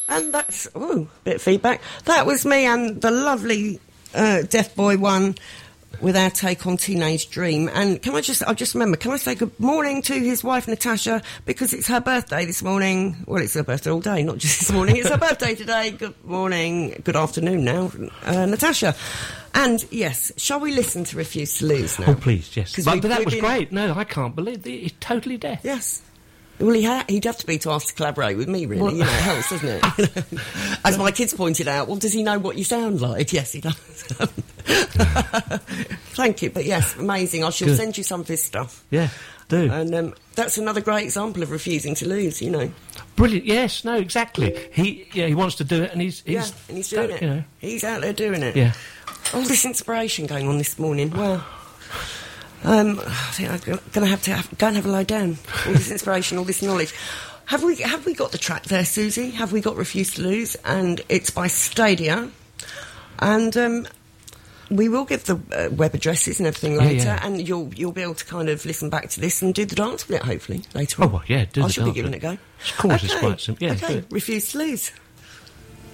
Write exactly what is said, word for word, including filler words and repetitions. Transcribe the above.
And that's, ooh, bit of feedback. That was me and the lovely uh, Deaf Boy one with our take on Teenage Dream. And can I just, I just remember, can I say good morning to his wife, Natasha, because it's her birthday this morning. Well, it's her birthday all day, not just this morning. It's her birthday today. Good morning, good afternoon now, uh, Natasha. And, yes, shall we listen to Refuse to Lose now? Oh, please, yes. But, we, but that was been... great. No, I can't believe it. He's totally deaf. Yes. Well, he ha- he'd have to be to ask to collaborate with me, really. Well, you know, it helps, doesn't it? As my kids pointed out, well, does he know what you sound like? Yes, he does. Thank you. But, yes, amazing. I shall Good. send you some of his stuff. Yeah, do. And um, that's another great example of refusing to lose, you know. Brilliant. Yes, no, exactly. He yeah, he wants to do it, and he's... he's yeah, and he's doing it. You know. He's out there doing it. Yeah. All this inspiration going on this morning. Well... Um, I think I'm going to have to have, go and have a lie down. All this inspiration, all this knowledge. Have we have we got the track there, Susie? Have we got Refuse to Lose? And it's by Stadia. And um, we will give the uh, web addresses and everything later, yeah, yeah. and you'll you'll be able to kind of listen back to this and do the dance with it, hopefully, later on. Oh, well, yeah, do I the shall dance be giving it a go. Of course, okay. It's quite simple. Yeah, okay, Refuse to Lose.